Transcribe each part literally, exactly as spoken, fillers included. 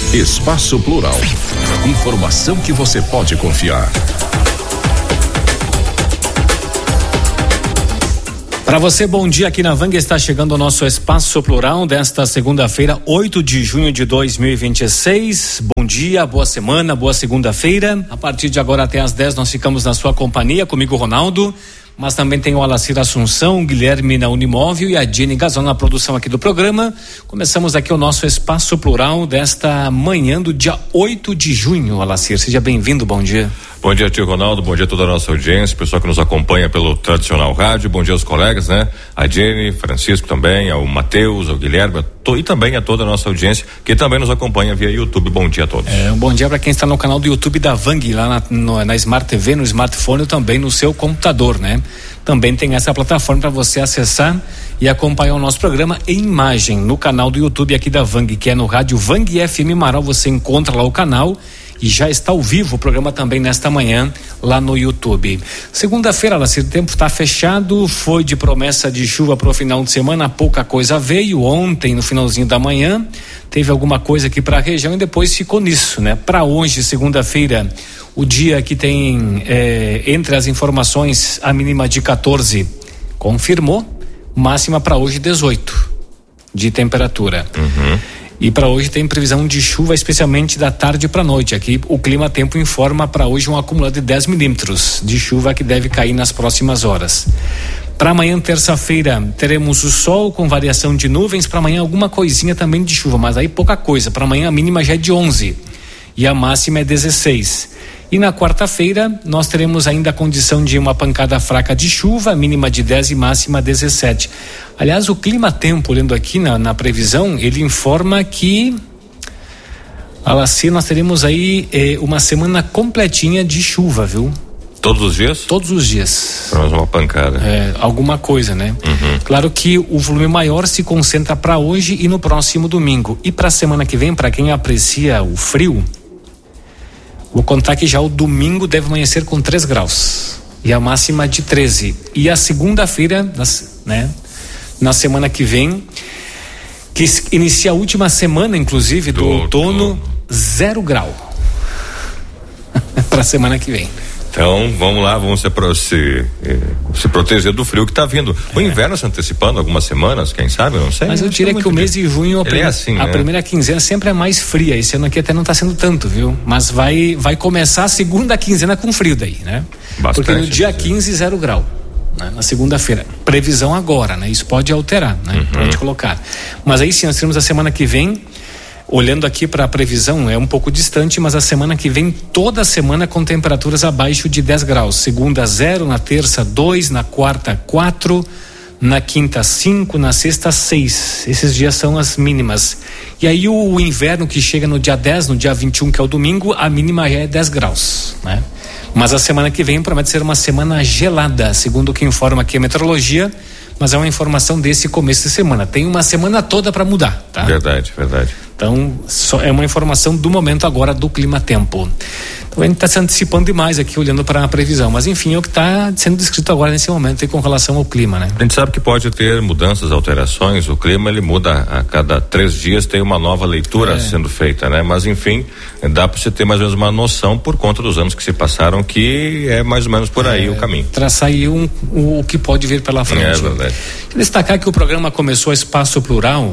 Espaço Plural. Informação que você pode confiar. Para você, bom dia. Aqui na Vang está chegando o nosso Espaço Plural desta segunda-feira, oito de junho de dois mil e vinte e seis. Bom dia, boa semana, boa segunda-feira. A partir de agora até às dez nós ficamos na sua companhia, comigo Ronaldo, mas também tem o Alacir Assunção, Guilherme na Unimóvel e a Jenny Gazon na produção aqui do programa. Começamos aqui o nosso Espaço Plural desta manhã do dia oito de junho. Alacir, seja bem-vindo, bom dia. Bom dia, tio Ronaldo, bom dia a toda a nossa audiência, pessoal que nos acompanha pelo tradicional rádio, bom dia aos colegas, né? A Jenny, Francisco também, ao Matheus, ao Guilherme, to, e também a toda a nossa audiência que também nos acompanha via YouTube. Bom dia a todos. É, um bom dia para quem está no canal do YouTube da Vang, lá na, no, na Smart T V, no smartphone, também no seu computador, né? Também tem essa plataforma para você acessar e acompanhar o nosso programa em imagem no canal do YouTube aqui da Vang, que é no rádio Vang F M Marau. Você encontra lá o canal e já está ao vivo o programa também nesta manhã lá no YouTube. Segunda-feira, o tempo está fechado, foi de promessa de chuva para o final de semana, pouca coisa veio. Ontem, no finalzinho da manhã, teve alguma coisa aqui para a região e depois ficou nisso, né? Para hoje, segunda-feira, o dia que tem é, entre as informações a mínima de quatorze, confirmou, máxima para hoje dezoito de temperatura. Uhum. E para hoje tem previsão de chuva, especialmente da tarde para noite. Aqui o Clima Tempo informa para hoje um acumulado de dez milímetros de chuva que deve cair nas próximas horas. Para amanhã, terça-feira, teremos o sol com variação de nuvens. Para amanhã alguma coisinha também de chuva, mas aí pouca coisa. Para amanhã a mínima já é de onze e a máxima é dezesseis. E na quarta-feira nós teremos ainda a condição de uma pancada fraca de chuva, mínima de dez e máxima dezessete. Aliás, o Clima Tempo, olhando aqui na, na previsão, ele informa que assim nós teremos aí eh, uma semana completinha de chuva, viu? Todos os dias? Todos os dias. Para nós uma pancada. É, alguma coisa, né? Uhum. Claro que o volume maior se concentra para hoje e no próximo domingo. E para a semana que vem, para quem aprecia o frio, vou contar que já o domingo deve amanhecer com três graus e a máxima de treze. E a segunda-feira, né, na semana que vem, que inicia a última semana, inclusive, do, do outono, do... zero grau para a semana que vem. Então, vamos lá, vamos se, se, se proteger do frio que está vindo. O é. inverno se antecipando algumas semanas, quem sabe, eu não sei. Mas eu diria que o mês de junho, a, prime... é assim, a né? primeira quinzena sempre é mais fria. Esse ano aqui até não está sendo tanto, viu? Mas vai, vai começar a segunda quinzena com frio daí, né? Bastante. Porque no dia quinze, zero grau. Né? Na segunda-feira. Previsão agora, né? Isso pode alterar, né? Uhum. Pode colocar. Mas aí sim, nós temos a semana que vem. Olhando aqui para a previsão, é um pouco distante, mas a semana que vem, toda semana com temperaturas abaixo de dez graus. Segunda, zero, na terça, dois, na quarta, quatro, na quinta, cinco, na sexta, seis. Esses dias são as mínimas. E aí o, o inverno que chega no dia dez, no dia vinte e um, que é o domingo, a mínima já é dez graus, né? Mas a semana que vem promete ser uma semana gelada, segundo o que informa aqui a meteorologia. Mas é uma informação desse começo de semana. Tem uma semana toda para mudar, tá? Verdade, verdade. Então, só é uma informação do momento agora do Clima Tempo. Então, a gente está se antecipando demais aqui, olhando para a previsão. Mas, enfim, é o que está sendo descrito agora nesse momento e com relação ao clima, né? A gente sabe que pode ter mudanças, alterações. O clima, ele muda a cada três dias, tem uma nova leitura é. sendo feita, né? Mas, enfim, dá para você ter mais ou menos uma noção por conta dos anos que se passaram, que é mais ou menos por aí é, o caminho. Traçar aí um, o, o que pode vir pela frente. É verdade. Destacar que o programa começou Espaço Plural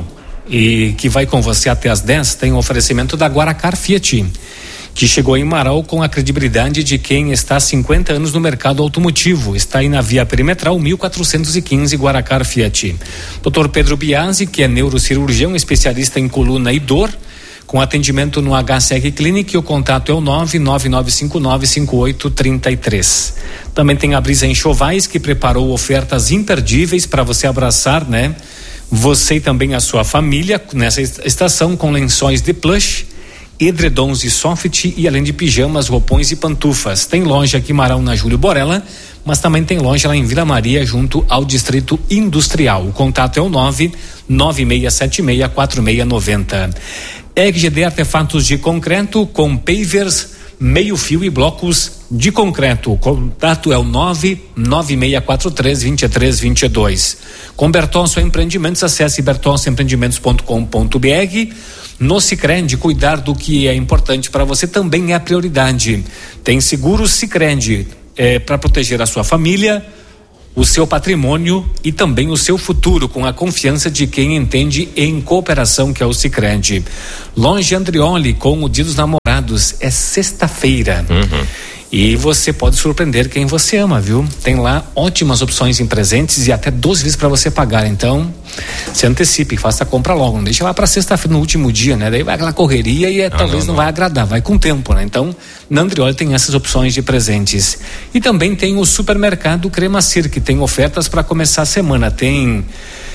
e que vai com você até às dez, tem um oferecimento da Guaracar Fiat, que chegou em Marau com a credibilidade de quem está há cinquenta anos no mercado automotivo. Está aí na Via Perimetral mil quatrocentos e quinze, Guaracar Fiat. doutor Pedro Biasi, que é neurocirurgião, especialista em coluna e dor, com atendimento no H C R Clinic. O contato é o nove nove nove cinco nove cinco oito três três. Também tem a Brisa Enxovais, que preparou ofertas imperdíveis para você abraçar, né? Você e também a sua família nessa estação, com lençóis de plush, edredons e soft, e além de pijamas, roupões e pantufas. Tem loja aqui em Marau, na Júlio Borella, mas também tem loja lá em Vila Maria, junto ao Distrito Industrial. O contato é o nove nove seis sete seis quatro seis nove zero. E G D Artefatos de Concreto, com pavers, meio fio e blocos de concreto. O contato é o nove nove seis quatro três, dois três dois dois. Com Bertonso Empreendimentos, acesse bertonso empreendimentos ponto com ponto b r. No Sicredi, cuidar do que é importante para você também é a prioridade. Tem seguro Sicredi é, para proteger a sua família, o seu patrimônio e também o seu futuro, com a confiança de quem entende em cooperação, que é o Sicredi. Longe Andrioli, com o Dia dos Namorados, é sexta-feira. Uhum. E você pode surpreender quem você ama, viu? Tem lá ótimas opções em presentes e até doze vezes para você pagar. Então, se antecipe, faça a compra logo. Não deixa lá para sexta-feira, no último dia, né? Daí vai aquela correria e é, não, talvez não, não. não vai agradar, vai com tempo, né? Então, na Andrioli tem essas opções de presentes. E também tem o supermercado Cremacir, que tem ofertas para começar a semana. Tem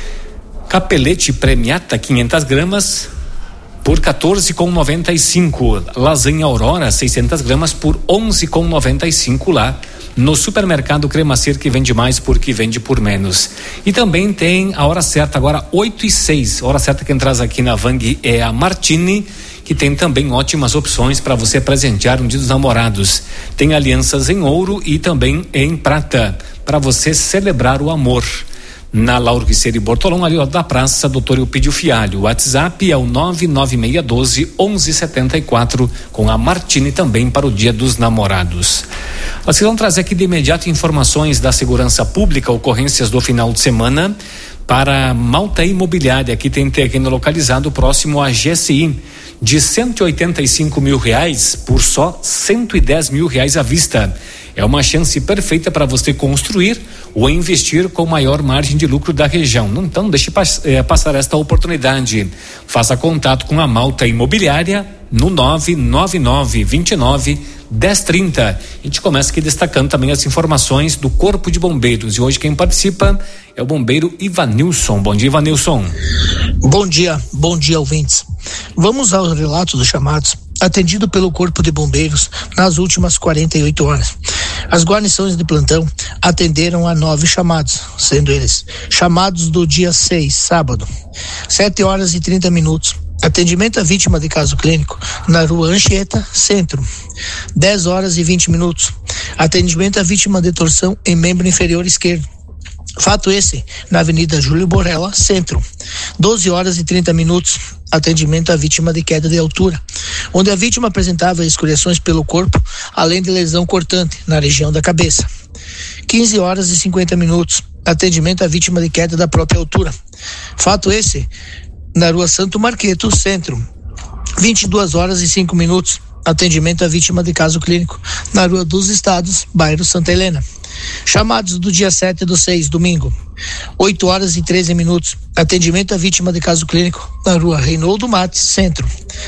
capelete premiata quinhentas gramas por quatorze reais e noventa e cinco centavos. Lasanha Aurora seiscentas gramas por onze reais e noventa e cinco centavos lá no supermercado Cremacir, que vende mais porque vende por menos. E também tem a hora certa agora, oito e seis. A hora certa que traz aqui na Vang é a Martini, que tem também ótimas opções para você presentear um Dia dos Namorados. Tem alianças em ouro e também em prata para você celebrar o amor. Na Lauro Riceiro e Bortolão, ali ó, da Praça Doutor Eupídio Fialho. O WhatsApp é o nove nove seis um dois, onze setenta e quatro, com a Martini também para o Dia dos Namorados. Vocês vão trazer aqui de imediato informações da segurança pública, ocorrências do final de semana para Malta Imobiliária, que tem terreno localizado próximo à G S I, de cento e oitenta e cinco mil reais por só cento e dez mil reais à vista. É uma chance perfeita para você construir ou investir com maior margem de lucro da região. Então, deixe eh, passar esta oportunidade. Faça contato com a Malta Imobiliária no nove nove nove, dois nove, um zero três zero. A gente começa aqui destacando também as informações do Corpo de Bombeiros. E hoje quem participa é o bombeiro Ivanilson. Bom dia, Ivanilson. Bom dia, bom dia, ouvintes. Vamos ao relato dos chamados atendido pelo Corpo de Bombeiros nas últimas quarenta e oito horas. As guarnições de plantão atenderam a nove chamados, sendo eles chamados do dia seis, sábado, sete horas e trinta minutos. Atendimento à vítima de caso clínico na rua Anchieta, centro, dez horas e vinte minutos. Atendimento à vítima de torção em membro inferior esquerdo. Fato esse na Avenida Júlio Borrella, centro, doze horas e trinta minutos. Atendimento à vítima de queda de altura, onde a vítima apresentava escoriações pelo corpo, além de lesão cortante na região da cabeça. quinze horas e cinquenta minutos. Atendimento à vítima de queda da própria altura. Fato esse na rua Santo Marqueto, centro, vinte e duas horas e cinco minutos. Atendimento à vítima de caso clínico na Rua dos Estados, bairro Santa Helena. Chamados do dia sete do seis, domingo, oito horas e treze minutos. Atendimento à vítima de caso clínico na Rua Reinaldo Mates, centro,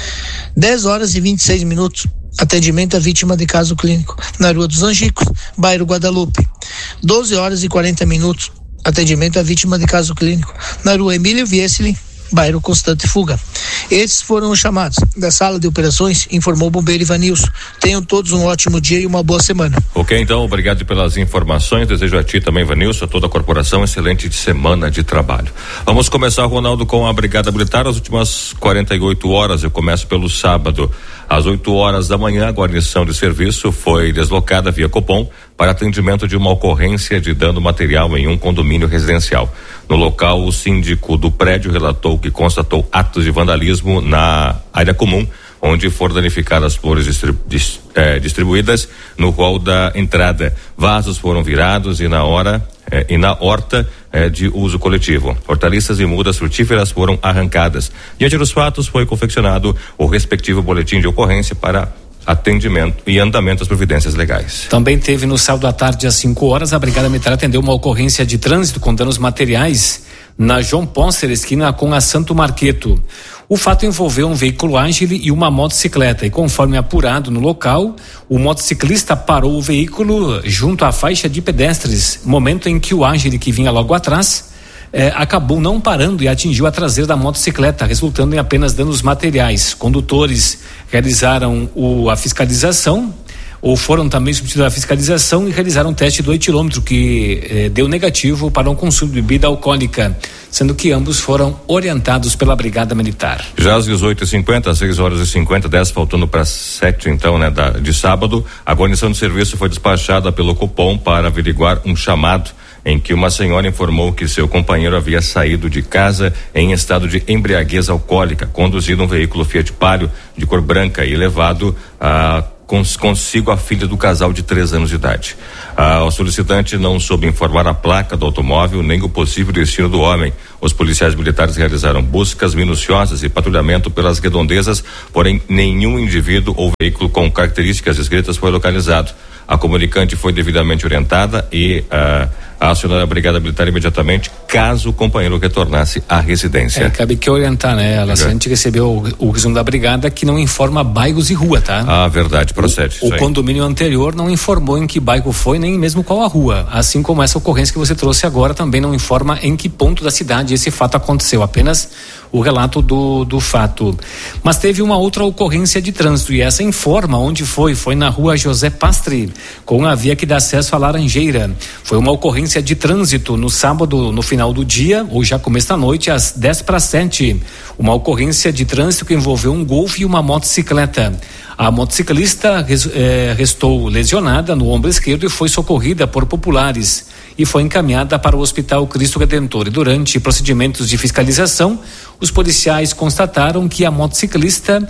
dez horas e vinte e seis minutos. Atendimento à vítima de caso clínico na Rua dos Angicos, bairro Guadalupe, doze horas e quarenta minutos. Atendimento à vítima de caso clínico na Rua Emílio Viesli, bairro Constante Fuga. Esses foram os chamados da sala de operações, informou o bombeiro Ivanilson. Tenham todos um ótimo dia e uma boa semana. Ok, então, obrigado pelas informações. Desejo a ti também, Ivanilson, a toda a corporação, excelente semana de trabalho. Vamos começar, Ronaldo, com a Brigada Militar. As últimas quarenta e oito horas, eu começo pelo sábado. Às oito horas da manhã, a guarnição de serviço foi deslocada via Copom para atendimento de uma ocorrência de dano material em um condomínio residencial. No local, o síndico do prédio relatou que constatou atos de vandalismo na área comum, onde foram danificadas flores distribu dis, eh, distribuídas no hall da entrada. Vasos foram virados e na hora eh, e na horta eh, de uso coletivo. Hortaliças e mudas frutíferas foram arrancadas. Diante dos fatos, foi confeccionado o respectivo boletim de ocorrência para atendimento e andamento das providências legais. Também teve no sábado à tarde às cinco horas, a Brigada Militar atendeu uma ocorrência de trânsito com danos materiais na João Poncer, esquina com a Santo Marqueto. O fato envolveu um veículo Agile e uma motocicleta, e conforme apurado no local, o motociclista parou o veículo junto à faixa de pedestres, momento em que o Agile, que vinha logo atrás, Eh, acabou não parando e atingiu a traseira da motocicleta, resultando em apenas danos materiais. Condutores realizaram o, a fiscalização. ou foram também submetidos à fiscalização e realizaram um teste do etilômetro que eh, deu negativo para um consumo de bebida alcoólica, sendo que ambos foram orientados pela Brigada Militar. Já às dezoito e cinquenta, às seis horas e cinquenta, dez faltando para sete então, né, da, de sábado, a guarnição de serviço foi despachada pelo Copom para averiguar um chamado em que uma senhora informou que seu companheiro havia saído de casa em estado de embriaguez alcoólica, conduzido um veículo Fiat Palio de cor branca e levado a cons, consigo a filha do casal de três anos de idade. Ah, o solicitante não soube informar a placa do automóvel nem o possível destino do homem. Os policiais militares realizaram buscas minuciosas e patrulhamento pelas redondezas, porém nenhum indivíduo ou veículo com características descritas foi localizado. A comunicante foi devidamente orientada e uh, acionou a Brigada Militar imediatamente caso o companheiro retornasse à residência. É, cabe que orientar, né? Ela, se a gente recebeu o, o resumo da Brigada que não informa bairros e rua, tá? Ah, verdade, procede. O, o condomínio anterior não informou em que bairro foi, nem mesmo qual a rua. Assim como essa ocorrência que você trouxe agora também não informa em que ponto da cidade esse fato aconteceu, apenas o relato do, do fato. Mas teve uma outra ocorrência de trânsito e essa informa onde foi, foi na rua José Pastre, com a via que dá acesso à Laranjeira. Foi uma ocorrência de trânsito no sábado, no final do dia, ou já começo da noite, às dez para sete. Uma ocorrência de trânsito que envolveu um Golf e uma motocicleta. A motociclista res, eh, restou lesionada no ombro esquerdo e foi socorrida por populares e foi encaminhada para o Hospital Cristo Redentor. E durante procedimentos de fiscalização, os policiais constataram que a motociclista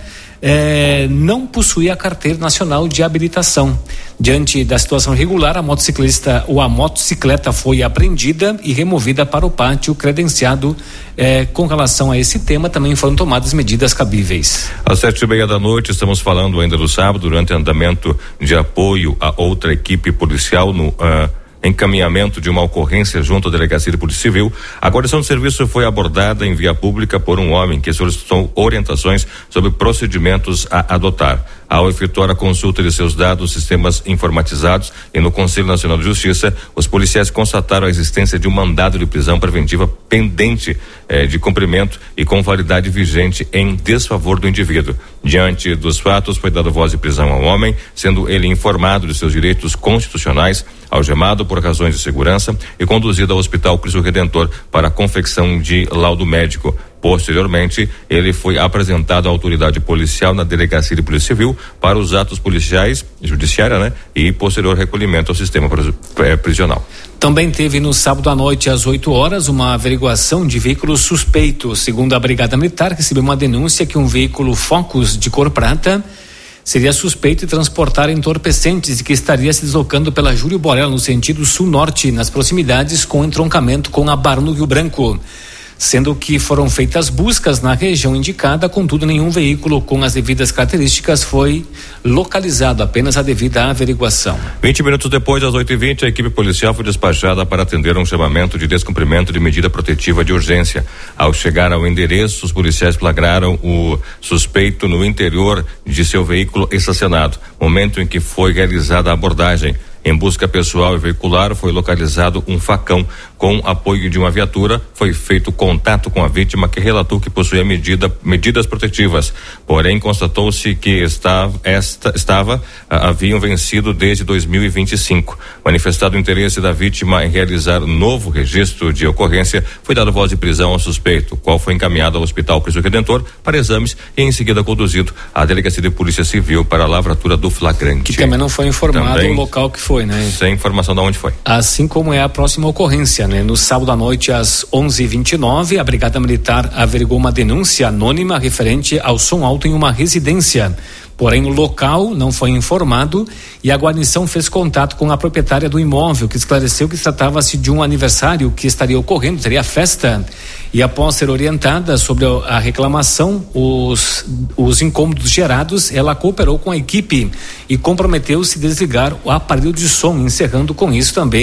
eh, não possuía a carteira nacional de habilitação. Diante da situação irregular, a motociclista ou a motocicleta foi apreendida e removida para o pátio credenciado. Eh, com relação a esse tema, também foram tomadas medidas cabíveis. Às sete e meia da noite, estamos falando ainda do sábado, durante andamento de apoio a outra equipe policial no uh, encaminhamento de uma ocorrência junto à Delegacia de Polícia Civil, a guarnição de serviço foi abordada em via pública por um homem que solicitou orientações sobre procedimentos a adotar. Ao efetuar a consulta de seus dados, sistemas informatizados e no Conselho Nacional de Justiça, os policiais constataram a existência de um mandado de prisão preventiva pendente eh, de cumprimento e com validade vigente em desfavor do indivíduo. Diante dos fatos, foi dada voz de prisão ao homem, sendo ele informado de seus direitos constitucionais, algemado por razões de segurança e conduzido ao Hospital Cristo Redentor para a confecção de laudo médico. Posteriormente, ele foi apresentado à autoridade policial na Delegacia de Polícia Civil para os atos policiais, judiciária, né? E posterior recolhimento ao sistema prisional. Também teve no sábado à noite, às oito horas, uma averiguação de veículos suspeitos. Segundo a Brigada Militar, recebeu uma denúncia que um veículo Focus de cor prata seria suspeito de transportar entorpecentes e que estaria se deslocando pela Júlio Borel no sentido sul-norte, nas proximidades com entroncamento com a Barão do Rio Branco. Sendo que foram feitas buscas na região indicada, contudo nenhum veículo com as devidas características foi localizado, apenas a devida averiguação. vinte minutos depois, às oito e vinte, a equipe policial foi despachada para atender um chamamento de descumprimento de medida protetiva de urgência. Ao chegar ao endereço, os policiais flagraram o suspeito no interior de seu veículo estacionado, momento em que foi realizada a abordagem. Em busca pessoal e veicular, foi localizado um facão. Com apoio de uma viatura, foi feito contato com a vítima, que relatou que possuía medida, medidas protetivas. Porém, constatou-se que estava, esta, estava haviam vencido desde dois mil e vinte e cinco. Manifestado o interesse da vítima em realizar novo registro de ocorrência, foi dada voz de prisão ao suspeito, qual foi encaminhado ao Hospital Cristo Redentor para exames e em seguida conduzido à Delegacia de Polícia Civil para a lavratura do flagrante. Que também não foi informado também, o local que foi. Foi, né? Sem informação de onde foi. Assim como é a próxima ocorrência, né? No sábado à noite, às onze e vinte e nove, a Brigada Militar averigou uma denúncia anônima referente ao som alto em uma residência. Porém, o local não foi informado e a guarnição fez contato com a proprietária do imóvel, que esclareceu que tratava-se de um aniversário que estaria ocorrendo, teria festa. E após ser orientada sobre a reclamação, os, os incômodos gerados, ela cooperou com a equipe e comprometeu-se a desligar o aparelho de som, encerrando com isso também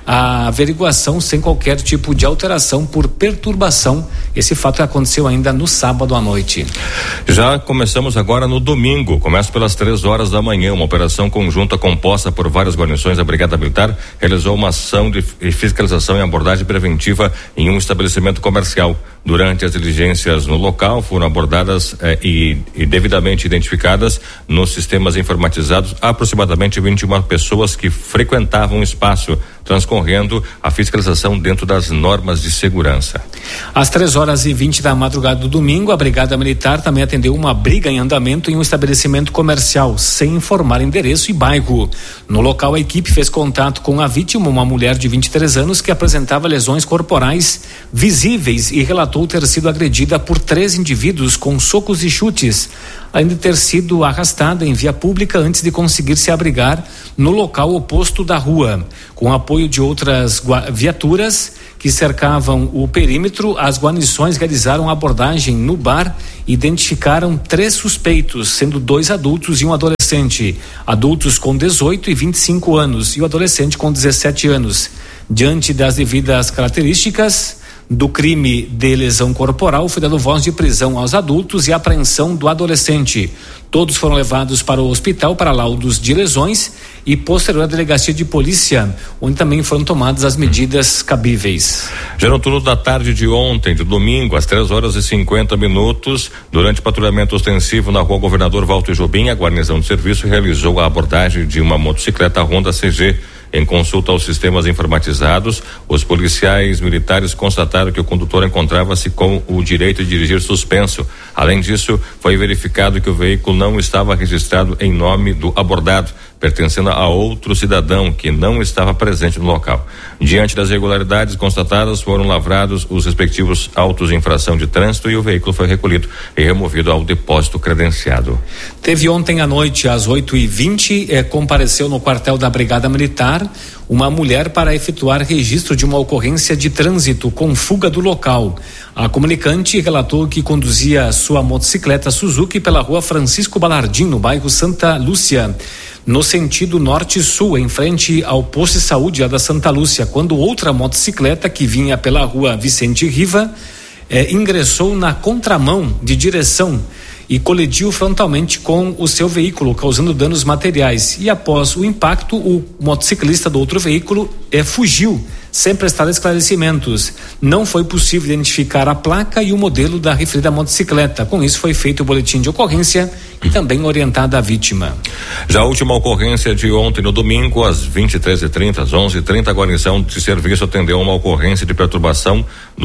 a averiguação sem qualquer tipo de alteração por perturbação. Esse fato aconteceu ainda no sábado à noite. Já começamos agora no domingo, começa pelas três horas da manhã, uma operação conjunta composta por várias guarnições da Brigada Militar realizou uma ação de fiscalização e abordagem preventiva em um estabelecimento comercial. Durante as diligências no local, foram abordadas eh, e, e devidamente identificadas nos sistemas informatizados aproximadamente vinte e uma pessoas que frequentavam o espaço, transcorrendo a fiscalização dentro das normas de segurança. Às três horas e vinte da madrugada do domingo, a Brigada Militar também atendeu uma briga em andamento em um estabelecimento comercial, sem informar endereço e bairro. No local, a equipe fez contato com a vítima, uma mulher de vinte e três anos que apresentava lesões corporais visíveis e relatou ter sido agredida por três indivíduos com socos e chutes, além de ter sido arrastada em via pública antes de conseguir se abrigar no local oposto da rua. Com apoio de outras viaturas que cercavam o perímetro, as guarnições realizaram abordagem no bar e identificaram três suspeitos, sendo dois adultos e um adolescente. Adultos com dezoito e vinte e cinco anos e o adolescente com dezessete anos. Diante das devidas características do crime de lesão corporal, foi dado voz de prisão aos adultos e apreensão do adolescente. Todos foram levados para o hospital para laudos de lesões e posterior à delegacia de polícia, onde também foram tomadas as medidas cabíveis. Já no turno da tarde de ontem, de domingo, às três horas e cinquenta minutos, durante patrulhamento ostensivo na rua Governador Walter Jobim, a guarnição de serviço realizou a abordagem de uma motocicleta Honda C G. Em consulta aos sistemas informatizados, os policiais militares constataram que o condutor encontrava-se com o direito de dirigir suspenso. Além disso, foi verificado que o veículo não estava registrado em nome do abordado, pertencendo a outro cidadão que não estava presente no local. Diante das irregularidades constatadas, foram lavrados os respectivos autos de infração de trânsito e o veículo foi recolhido e removido ao depósito credenciado. Teve ontem à noite, às oito e vinte, eh, compareceu no quartel da Brigada Militar uma mulher para efetuar registro de uma ocorrência de trânsito com fuga do local. A comunicante relatou que conduzia sua motocicleta Suzuki pela rua Francisco Balardim, no bairro Santa Lúcia, no sentido norte-sul, em frente ao posto de saúde da Santa Lúcia, quando outra motocicleta que vinha pela rua Vicente Riva eh, ingressou na contramão de direção e colidiu frontalmente com o seu veículo, causando danos materiais. E após o impacto, o motociclista do outro veículo eh, fugiu, sem prestar esclarecimentos. Não foi possível identificar a placa e o modelo da referida motocicleta. Com isso, foi feito o boletim de ocorrência e também orientada a vítima. Já a última ocorrência de ontem, no domingo, às vinte e três e trinta, às onze e trinta, a guarnição de serviço atendeu uma ocorrência de perturbação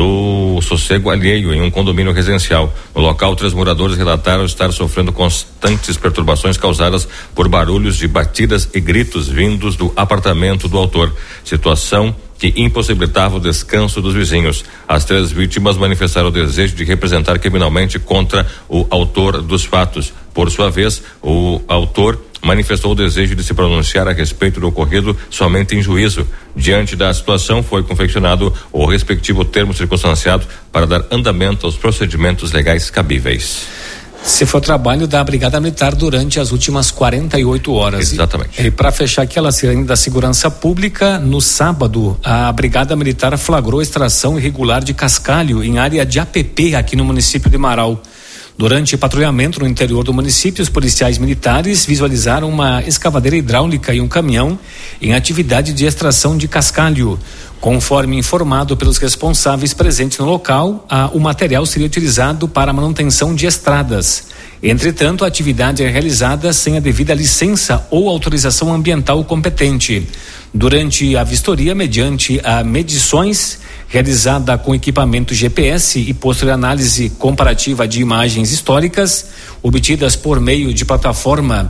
do sossego alheio em um condomínio residencial. No local, três moradores relataram estar sofrendo constantes perturbações causadas por barulhos de batidas e gritos vindos do apartamento do autor. Situação que impossibilitava o descanso dos vizinhos. As três vítimas manifestaram o desejo de representar criminalmente contra o autor dos fatos. Por sua vez, o autor manifestou o desejo de se pronunciar a respeito do ocorrido somente em juízo. Diante da situação, foi confeccionado o respectivo termo circunstanciado para dar andamento aos procedimentos legais cabíveis. Esse foi o trabalho da Brigada Militar durante as últimas quarenta e oito horas. Exatamente. E, e para fechar aquela sirene da segurança pública, no sábado, a Brigada Militar flagrou extração irregular de cascalho em área de A P P aqui no município de Marau. Durante patrulhamento no interior do município, os policiais militares visualizaram uma escavadeira hidráulica e um caminhão em atividade de extração de cascalho. Conforme informado pelos responsáveis presentes no local, a, o material seria utilizado para a manutenção de estradas. Entretanto, a atividade é realizada sem a devida licença ou autorização ambiental competente. Durante a vistoria, mediante a medições realizada com equipamento G P S e posterior análise comparativa de imagens históricas obtidas por meio de plataforma,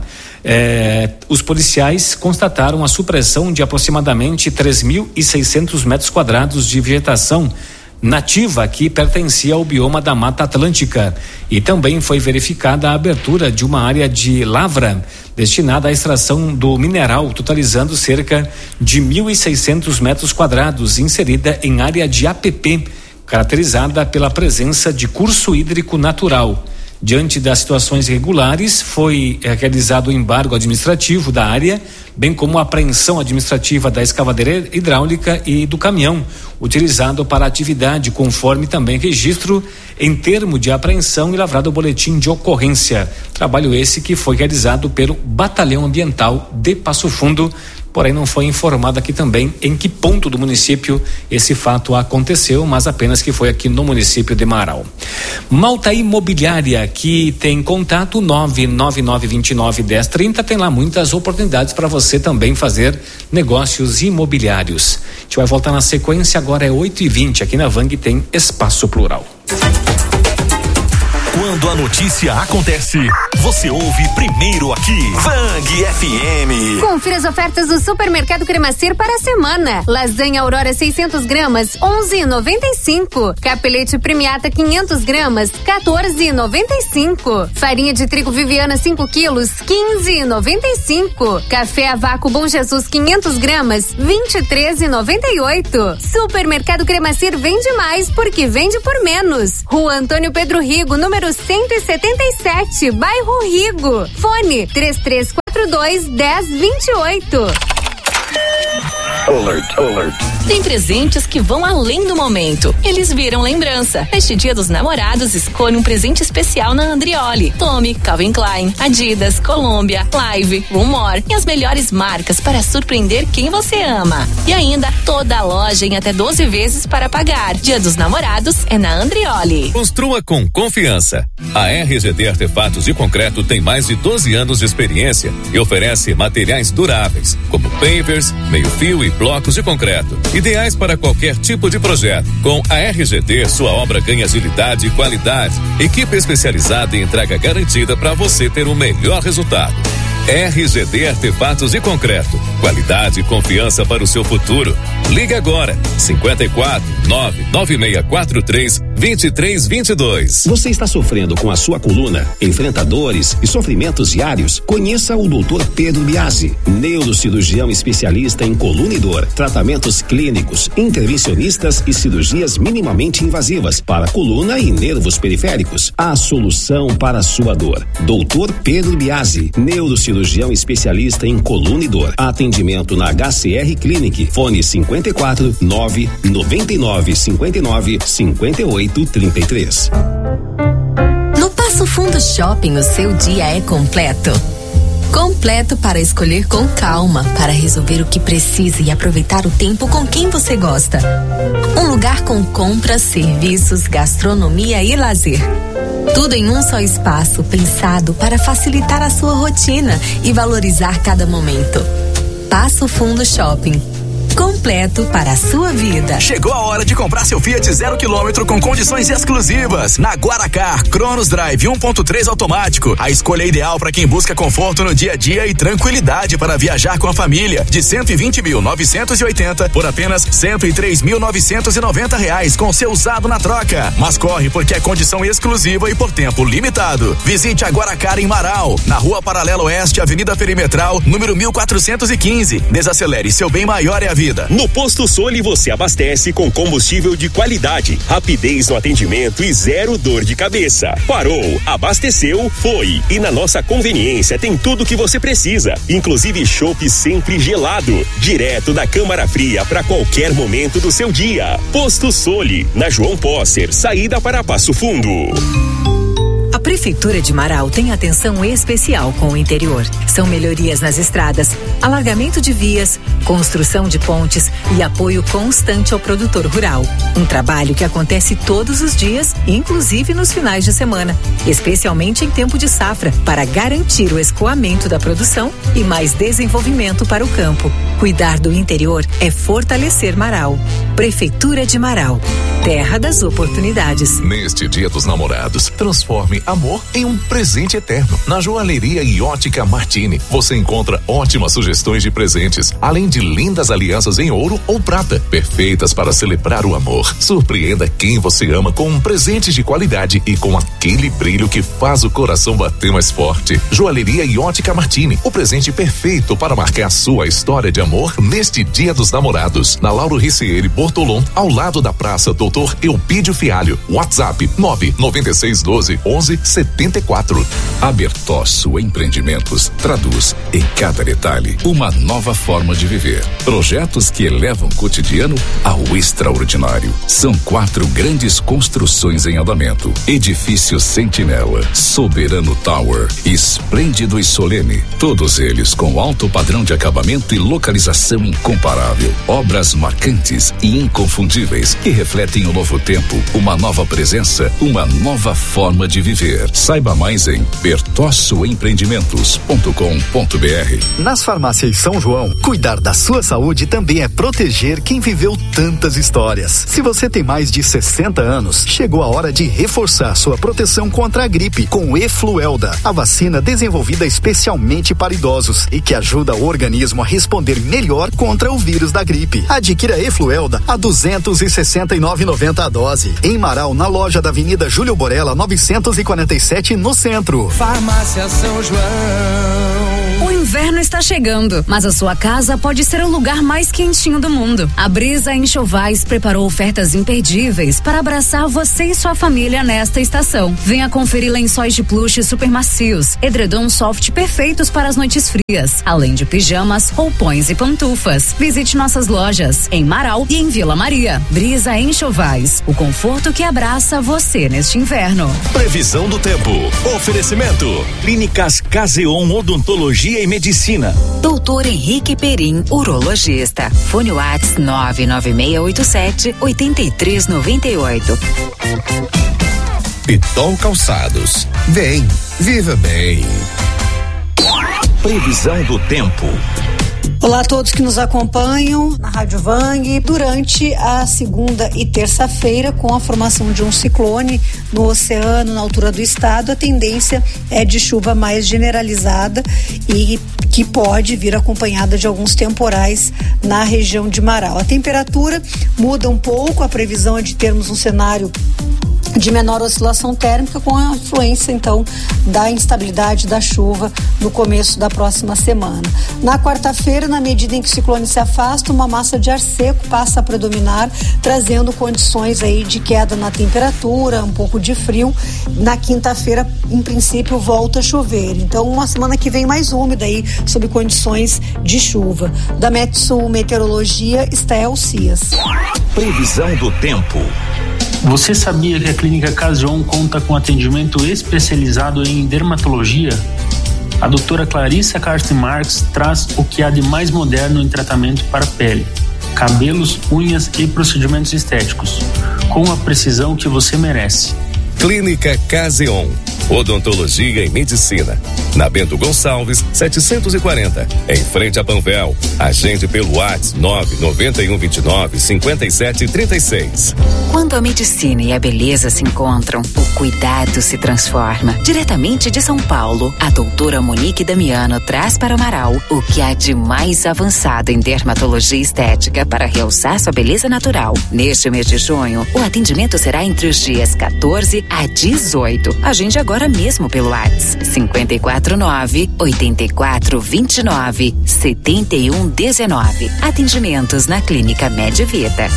eh, os policiais constataram a supressão de aproximadamente três mil e seiscentos metros quadrados de vegetação nativa que pertencia ao bioma da Mata Atlântica, e também foi verificada a abertura de uma área de lavra destinada à extração do mineral, totalizando cerca de mil e seiscentos metros quadrados, inserida em área de A P P, caracterizada pela presença de curso hídrico natural. Diante das situações irregulares, foi é, realizado o embargo administrativo da área, bem como a apreensão administrativa da escavadeira hidráulica e do caminhão utilizado para a atividade, conforme também registro em termo de apreensão e lavrado o boletim de ocorrência. Trabalho esse que foi realizado pelo Batalhão Ambiental de Passo Fundo, porém não foi informado aqui também em que ponto do município esse fato aconteceu, mas apenas que foi aqui no município de Marau. Malta Imobiliária, que tem contato nove nove nove, vinte e nove, dez, trinta, tem lá muitas oportunidades para você também fazer negócios imobiliários. A gente vai voltar na sequência, agora é oito e vinte, aqui na Vang tem Espaço Plural. Quando a notícia acontece, você ouve primeiro aqui. Vang F M. Confira as ofertas do Supermercado Cremacir para a semana. Lasanha Aurora seiscentos gramas, onze reais e noventa e cinco centavos. Capelete Premiata quinhentos gramas, quatorze reais e noventa e cinco centavos. Farinha de trigo Viviana cinco quilos, quinze reais e noventa e cinco centavos. Café a vácuo Bom Jesus quinhentos gramas, vinte e três reais e noventa e oito centavos. Supermercado Cremacir vende mais porque vende por menos. Rua Antônio Pedro Rigo, número cento e setenta e sete, bairro Rigo. Fone três três quatro dois, dez vinte e oito. Alert, alert. Tem presentes que vão além do momento. Eles viram lembrança. Neste Dia dos Namorados, escolha um presente especial na Andrioli. Tome Calvin Klein, Adidas, Colômbia, Live, Rumor e as melhores marcas para surpreender quem você ama. E ainda, toda a loja em até doze vezes para pagar. Dia dos Namorados é na Andrioli. Construa com confiança. A R G D Artefatos de Concreto tem mais de doze anos de experiência e oferece materiais duráveis, como pavers, meio-fio e blocos de concreto, ideais para qualquer tipo de projeto. Com a R G D, sua obra ganha agilidade e qualidade. Equipe especializada em entrega garantida para você ter o melhor resultado. R G D Artefatos de Concreto. Qualidade e confiança para o seu futuro. Liga agora. cinquenta e quatro, nove nove seis quatro três, vinte e três vinte e dois. Você está sofrendo com a sua coluna? Enfrenta dores e sofrimentos diários? Conheça o doutor Pedro Biasi, neurocirurgião especialista em coluna e dor, tratamentos clínicos, intervencionistas e cirurgias minimamente invasivas para coluna e nervos periféricos. A solução para a sua dor. doutor Pedro Biasi, neurocirurgião cirurgião especialista em coluna e dor. Atendimento na H C R Clinic. Fone cinquenta e quatro, nove noventa e nove, cinquenta e nove, cinquenta e oito, trinta e três. No Passo Fundo Shopping, o seu dia é completo. Completo para escolher com calma, para resolver o que precisa e aproveitar o tempo com quem você gosta. Um lugar com compras, serviços, gastronomia e lazer. Tudo em um só espaço, pensado para facilitar a sua rotina e valorizar cada momento. Passo Fundo Shopping. Completo para a sua vida. Chegou a hora de comprar seu Fiat zero quilômetro com condições exclusivas. Na Guaracar, Cronos Drive um ponto três automático. A escolha ideal para quem busca conforto no dia a dia e tranquilidade para viajar com a família. De cento e vinte mil novecentos e oitenta por apenas cento e três mil novecentos e noventa reais com seu usado na troca. Mas corre porque é condição exclusiva e por tempo limitado. Visite a Guaracar em Marau, na Rua Paralela Oeste, Avenida Perimetral, número mil quatrocentos e quinze. Desacelere, seu bem maior é a vida. No Posto Soli você abastece com combustível de qualidade, rapidez no atendimento e zero dor de cabeça. Parou, abasteceu, foi. E na nossa conveniência tem tudo que você precisa, inclusive chopp sempre gelado, direto da câmara fria para qualquer momento do seu dia. Posto Soli, na João Posser, saída para Passo Fundo. A Prefeitura de Marau tem atenção especial com o interior. São melhorias nas estradas, alargamento de vias, construção de pontes e apoio constante ao produtor rural. Um trabalho que acontece todos os dias, inclusive nos finais de semana, especialmente em tempo de safra, para garantir o escoamento da produção e mais desenvolvimento para o campo. Cuidar do interior é fortalecer Marau. Prefeitura de Marau, terra das oportunidades. Neste Dia dos Namorados, transforme amor em um presente eterno. Na Joalheria e Ótica Martini, você encontra ótimas sugestões de presentes, além de lindas alianças em ouro ou prata, perfeitas para celebrar o amor. Surpreenda quem você ama com presentes de qualidade e com aquele brilho que faz o coração bater mais forte. Joalheria e Ótica Martini, o presente perfeito para marcar sua história de amor neste Dia dos Namorados. Na Lauro Ricieri Bortolom, ao lado da Praça Doutor Eupídio Fialho. WhatsApp nove nove seis um dois, onze nove setenta e quatro. A Bertosso Empreendimentos traduz em cada detalhe uma nova forma de viver. Projetos que elevam o cotidiano ao extraordinário. São quatro grandes construções em andamento: Edifício Sentinela, Soberano Tower, Esplêndido e Solene. Todos eles com alto padrão de acabamento e localização incomparável. Obras marcantes e inconfundíveis que refletem o novo tempo, uma nova presença, uma nova forma de viver. Saiba mais em bertosso empreendimentos ponto com ponto b r. Nas farmácias São João, cuidar da sua saúde também é proteger quem viveu tantas histórias. Se você tem mais de sessenta anos, chegou a hora de reforçar sua proteção contra a gripe com Efluelda, a vacina desenvolvida especialmente para idosos e que ajuda o organismo a responder melhor contra o vírus da gripe. Adquira Efluelda a duzentos e sessenta e nove reais e noventa centavos a dose. Em Marau, na loja da Avenida Júlio Borella, novecentos e quarenta e sete, no centro. Farmácia São João. O inverno está chegando, mas a sua casa pode ser o lugar mais quentinho do mundo. A Brisa Enxovais preparou ofertas imperdíveis para abraçar você e sua família nesta estação. Venha conferir lençóis de plush super macios, edredom soft perfeitos para as noites frias, além de pijamas, roupões e pantufas. Visite nossas lojas em Marau e em Vila Maria. Brisa Enxovais, o conforto que abraça você neste inverno. Previsão do tempo. Oferecimento: Clínicas Caseon Odontologia e Medicina. Doutor Henrique Perim, urologista. Fone Whats nove nove seis oito sete oito três nove oito. Pitol Calçados. Vem, viva bem. Previsão do tempo. Olá a todos que nos acompanham na Rádio Vang. Durante a segunda e terça-feira, com a formação de um ciclone no oceano, na altura do estado, a tendência é de chuva mais generalizada e que pode vir acompanhada de alguns temporais na região de Marau. A temperatura muda um pouco, a previsão é de termos um cenário de menor oscilação térmica, com a influência então da instabilidade da chuva no começo da próxima semana. Na quarta-feira, na medida em que o ciclone se afasta, uma massa de ar seco passa a predominar, trazendo condições aí de queda na temperatura, um pouco de frio. Na quinta-feira, em princípio, volta a chover. Então, uma semana que vem mais úmida aí, sob condições de chuva. Da Metsul Meteorologia, Estel Cias. Previsão do tempo. Você sabia que a Clínica Caseon conta com atendimento especializado em dermatologia? A doutora Clarissa Carsten Marques traz o que há de mais moderno em tratamento para pele, cabelos, unhas e procedimentos estéticos, com a precisão que você merece. Clínica Caseon, odontologia e medicina. Na Bento Gonçalves, setecentos e quarenta, em frente a Panvel. Agende pelo WhatsApp nove nove um dois nove cinco sete três seis. Quando a medicina e a beleza se encontram, o cuidado se transforma. Diretamente de São Paulo, a doutora Monique Damiano traz para Marau o que há de mais avançado em dermatologia estética para realçar sua beleza natural. Neste mês de junho, o atendimento será entre os dias quatorze a dezoito. Agende agora mesmo pelo WhatsApp cinco quatro nove oito quatro dois nove sete um um nove. Atendimentos na Clínica Medvita.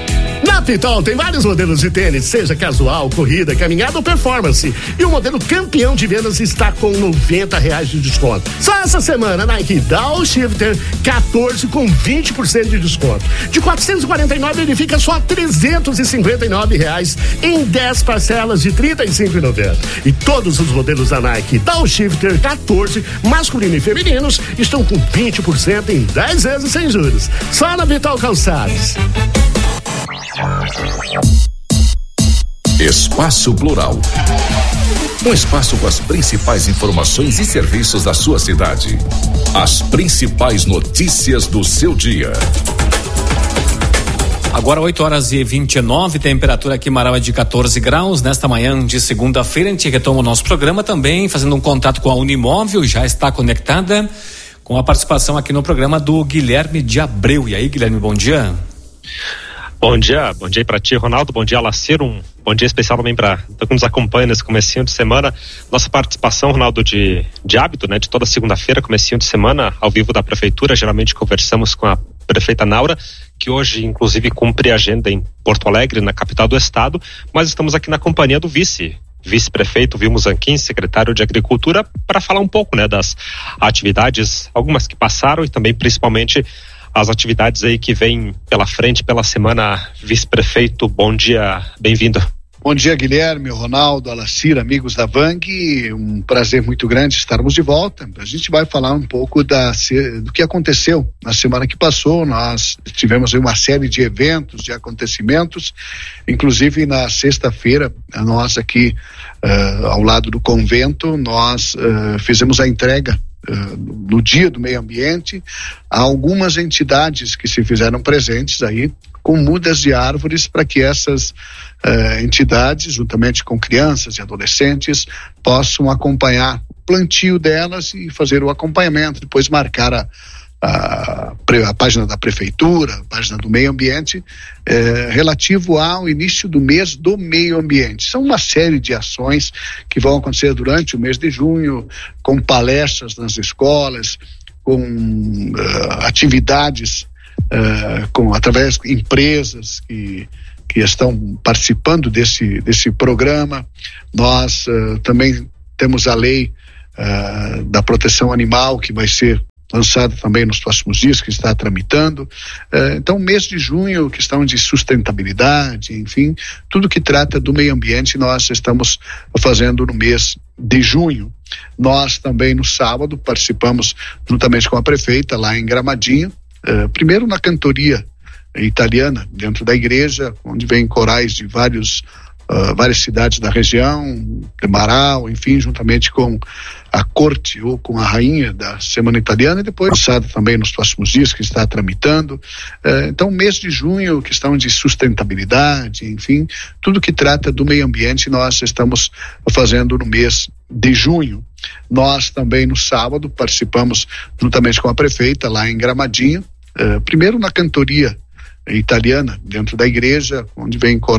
Na Pitol tem vários modelos de tênis, seja casual, corrida, caminhada ou performance. E o modelo campeão de vendas está com noventa reais de desconto. Só essa semana, Nike Downshifter quatorze com vinte por cento de desconto. De quatrocentos e quarenta e nove ele fica só trezentos e cinquenta e nove reais em dez parcelas de trinta e cinco reais e noventa centavos. E todos os modelos da Nike Downshifter quatorze, masculino e femininos, estão com vinte por cento em dez vezes sem juros. Só na Pitol Calçados. Espaço Plural. Um espaço com as principais informações e serviços da sua cidade. As principais notícias do seu dia. Agora oito horas e vinte e nove, temperatura aqui em Marau é de quatorze graus. Nesta manhã de segunda-feira a gente retoma o nosso programa também, fazendo um contato com a Unimóvel, já está conectada com a participação aqui no programa do Guilherme de Abreu. E aí, Guilherme, bom dia. Bom dia, bom dia para ti, Ronaldo, bom dia, Laceiro, um bom dia especial também para que nos acompanha nesse comecinho de semana. Nossa participação, Ronaldo, de, de hábito, né, de toda segunda-feira, comecinho de semana, ao vivo da Prefeitura. Geralmente conversamos com a prefeita Naura, que hoje inclusive cumpre agenda em Porto Alegre, na capital do estado, mas estamos aqui na companhia do vice, vice-prefeito Vilmo Zanquim, secretário de Agricultura, para falar um pouco, né, das atividades, algumas que passaram e também principalmente as atividades aí que vêm pela frente pela semana. Vice-prefeito, bom dia, bem-vindo. Bom dia, Guilherme, Ronaldo, Alacir, amigos da Vang, um prazer muito grande estarmos de volta. A gente vai falar um pouco da, do que aconteceu na semana que passou. Nós tivemos uma série de eventos, de acontecimentos, inclusive na sexta-feira, nós aqui uh, ao lado do convento, nós uh, fizemos a entrega Uh, no Dia do Meio Ambiente, há algumas entidades que se fizeram presentes aí com mudas de árvores para que essas uh, entidades, juntamente com crianças e adolescentes, possam acompanhar o plantio delas e fazer o acompanhamento, depois marcar a A, a página da prefeitura, a página do meio ambiente, eh, relativo ao início do mês do meio ambiente. São uma série de ações que vão acontecer durante o mês de junho, com palestras nas escolas, com uh, atividades uh, com, através de empresas que, que estão participando desse, desse programa. Nós uh, também temos a lei uh, da proteção animal, que vai ser lançado também nos próximos dias, que está tramitando. Uh, então, mês de junho, questão de sustentabilidade, enfim, tudo que trata do meio ambiente, nós estamos fazendo no mês de junho. Nós também, no sábado, participamos juntamente com a prefeita lá em Gramadinho, uh, primeiro na cantoria italiana, dentro da igreja, onde vem corais de vários Uh, várias cidades da região, de Marau, enfim, juntamente com a corte ou com a rainha da Semana Italiana, e depois lançado também nos próximos dias, que está tramitando. Uh, então, mês de junho, questão de sustentabilidade, enfim, tudo que trata do meio ambiente, nós estamos fazendo no mês de junho. Nós também, no sábado, participamos juntamente com a prefeita lá em Gramadinho, uh, primeiro na cantoria italiana, dentro da igreja, onde vem corais